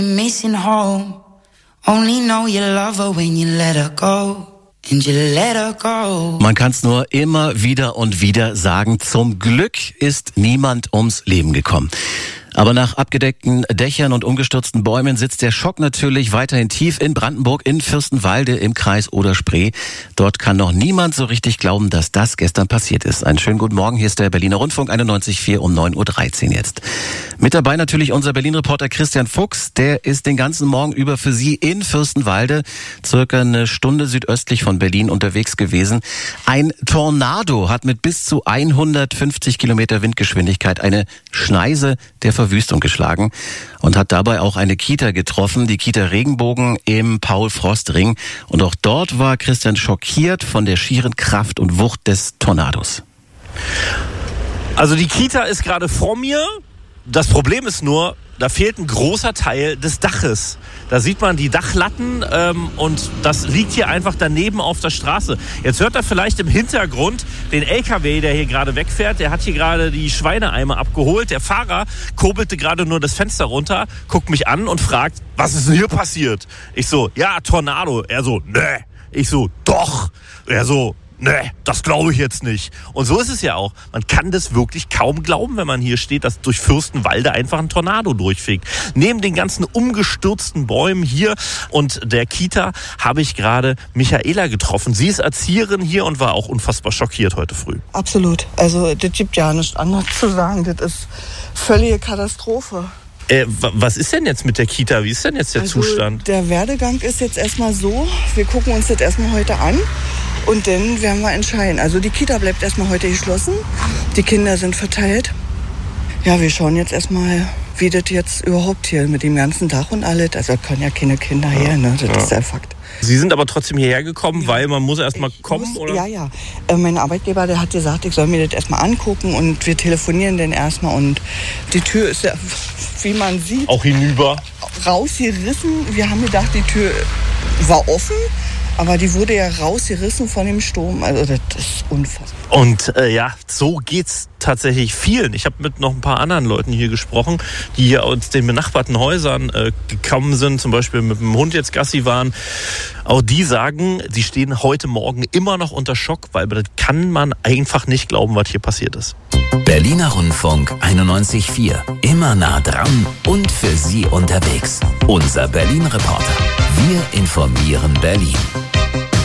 Missing home. Only know you love her when you let her go. And you let her go. Man kann es nur immer wieder und wieder sagen, zum Glück ist niemand ums Leben gekommen. Aber nach abgedeckten Dächern und umgestürzten Bäumen sitzt der Schock natürlich weiterhin tief in Brandenburg, in Fürstenwalde im Kreis Oder-Spree. Dort kann noch niemand so richtig glauben, dass das gestern passiert ist. Einen schönen guten Morgen, hier ist der Berliner Rundfunk 91,4 um 9.13 Uhr jetzt. Mit dabei natürlich unser Berlin-Reporter Christian Fuchs. Der ist den ganzen Morgen über für Sie in Fürstenwalde, circa eine Stunde südöstlich von Berlin unterwegs gewesen. Ein Tornado hat mit bis zu 150 Kilometer Windgeschwindigkeit eine Schneise der Verwüstung geschlagen und hat dabei auch eine Kita getroffen, die Kita Regenbogen im Paul-Frost-Ring. Und auch dort war Christian schockiert von der schieren Kraft und Wucht des Tornados. Also die Kita ist gerade vor mir. Das Problem ist nur, da fehlt ein großer Teil des Daches. Da sieht man die Dachlatten und das liegt hier einfach daneben auf der Straße. Jetzt hört er vielleicht im Hintergrund den LKW, der hier gerade wegfährt. Der hat hier gerade die Schweineeimer abgeholt. Der Fahrer kurbelte gerade nur das Fenster runter, guckt mich an und fragt, was ist denn hier passiert? Ich so, ja, Tornado. Er so, ne. Ich so, doch. Er so, nee, das glaube ich jetzt nicht. Und so ist es ja auch. Man kann das wirklich kaum glauben, wenn man hier steht, dass durch Fürstenwalde einfach ein Tornado durchfegt. Neben den ganzen umgestürzten Bäumen hier und der Kita habe ich gerade Michaela getroffen. Sie ist Erzieherin hier und war auch unfassbar schockiert heute früh. Absolut. Also das gibt ja nichts anderes zu sagen. Das ist völlige Katastrophe. Was ist denn jetzt mit der Kita? Wie ist denn jetzt der Zustand? Der Werdegang ist jetzt erstmal so, wir gucken uns das erstmal heute an und dann werden wir entscheiden. Also die Kita bleibt erstmal heute geschlossen, die Kinder sind verteilt. Ja, wir schauen jetzt erstmal, wie das jetzt überhaupt hier mit dem ganzen Dach und alles, also können ja keine Kinder her, ne? Das ist der Fakt. Sie sind aber trotzdem hierher gekommen, weil man muss erstmal kommen, oder? Ja. Mein Arbeitgeber, der hat gesagt, ich soll mir das erstmal angucken und wir telefonieren dann erstmal und die Tür ist ja, wie man sieht, auch hinüber rausgerissen. Wir haben gedacht, die Tür war offen, aber die wurde ja rausgerissen von dem Sturm. Also das ist unfassbar. Und so geht's tatsächlich vielen. Ich habe mit noch ein paar anderen Leuten hier gesprochen, die hier aus den benachbarten Häusern gekommen sind, zum Beispiel mit dem Hund jetzt Gassi waren. Auch die sagen, sie stehen heute Morgen immer noch unter Schock, weil das kann man einfach nicht glauben, was hier passiert ist. Berliner Rundfunk 91,4. Immer nah dran und für Sie unterwegs. Unser Berlin-Reporter. Wir informieren Berlin.